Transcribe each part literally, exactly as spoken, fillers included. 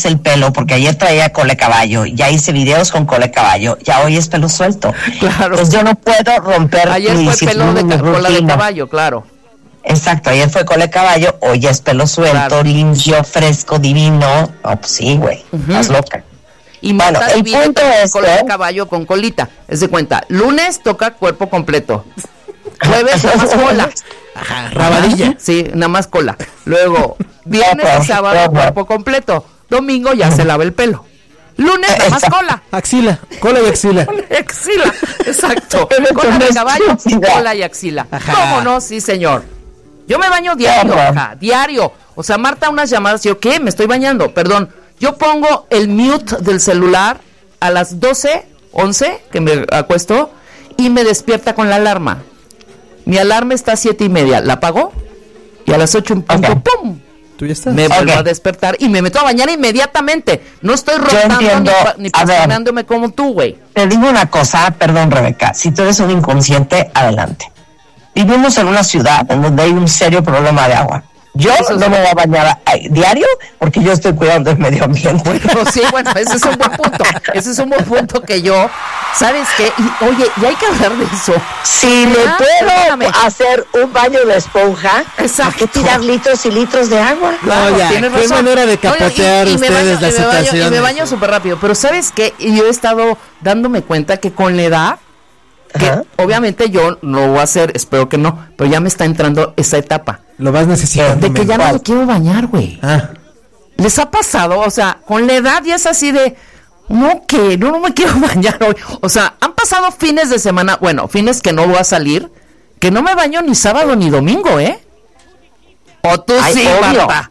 es el pelo, porque ayer traía cola de caballo, ya hice videos con cola de caballo, ya hoy es pelo suelto. Claro. Pues yo no puedo romper. Ayer fue pelo de cola de caballo, claro. Exacto, ayer fue cola de caballo, hoy ya es pelo suelto, claro. Limpio, fresco, divino. No, pues sí, güey, uh-huh. Estás loca. Y bueno, el punto es cola de caballo con colita. Es de cuenta, lunes toca cuerpo completo. Jueves nada más cola. Ajá, rabadilla. Sí, nada más cola. Luego, viernes y sábado cuerpo completo. Domingo ya se lava el pelo. Lunes nada más cola. Axila, cola y axila. Cola y axila, exacto. Cola de caballo, cola y axila. Ajá. ¿Cómo no? Sí, señor. Yo me baño diario, ajá, diario. O sea, Marta, unas llamadas, yo, ¿qué? Me estoy bañando, perdón. Yo pongo el mute del celular a las doce, once, que me acuesto, y me despierta con la alarma. Mi alarma está a siete y media, la apago, y a las ocho en punto, okay. ¡Pum! ¿Tú ya estás? Me vuelvo okay. a despertar y me meto a bañar inmediatamente. No estoy rotando ni, ni pasionándome como tú, güey. Te digo una cosa, perdón, Rebeca, si tú eres un inconsciente, adelante. Vivimos en una ciudad en donde hay un serio problema de agua. Yo Eso no es... me voy a bañar a, a, diario porque yo estoy cuidando el medio ambiente. Bueno, sí, bueno, ese es un buen punto. Ese es un buen punto que yo, ¿sabes qué? Y, oye, y hay que hablar de eso. Si me ah, puedo perdóname. hacer un baño de esponja, ¿para qué tirar litros y litros de agua? No, claro, ya, qué razón. Manera de capotear Oye, y, y ustedes la situación. Y me baño súper rápido. Pero ¿sabes qué? Yo he estado dándome cuenta que con la edad, que Ajá. obviamente yo no voy a hacer, espero que no, pero ya me está entrando esa etapa. Lo vas necesitando. De que ya no me quiero bañar, güey. Ah. ¿Les ha pasado? O sea, con la edad ya es así de, no, que no, no me quiero bañar hoy. O sea, han pasado fines de semana, bueno, fines que no voy a salir, que no me baño ni sábado ni domingo, ¿eh? O tú Ay, sí, obvio. Marta.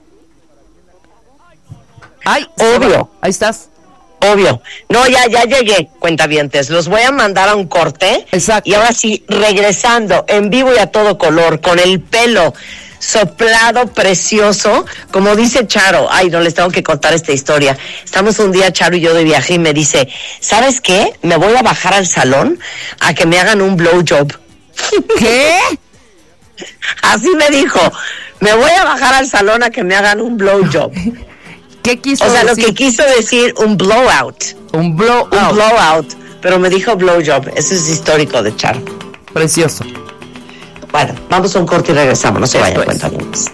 Ay, obvio. Ahí estás. Obvio. No, ya, ya llegué, cuentavientes. Los voy a mandar a un corte. Exacto. Y ahora sí, regresando en vivo y a todo color, con el pelo soplado, precioso, como dice Charo. Ay, no les tengo que contar esta historia. Estamos un día, Charo y yo, de viaje, y me dice, ¿sabes qué? Me voy a bajar al salón a que me hagan un blowjob. ¿Qué? Así me dijo. Me voy a bajar al salón a que me hagan un blowjob. ¿Qué quiso O sea, decir? lo que quiso decir un blowout. Un blowout. Un blowout. Pero me dijo blowjob. Eso es histórico de Charo. Precioso. Bueno, vamos a un corte y regresamos. No se vayan, cuéntanos.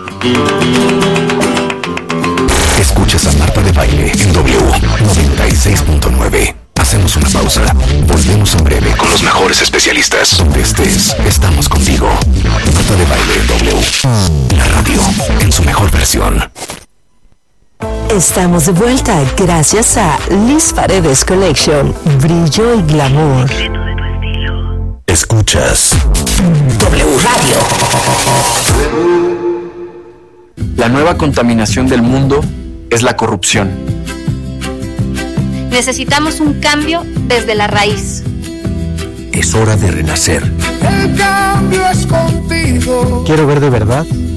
Escuchas a Marta de Baile en W noventa y seis punto nueve. Hacemos una pausa. Volvemos en breve con los mejores especialistas. Donde estés, estamos contigo. Marta de Baile en W. La radio en su mejor versión. Estamos de vuelta gracias a Liz Paredes Collection, brillo y glamour. Escuchas W Radio. La nueva contaminación del mundo es la corrupción. Necesitamos un cambio desde la raíz. Es hora de renacer. El cambio es contigo. Quiero ver de verdad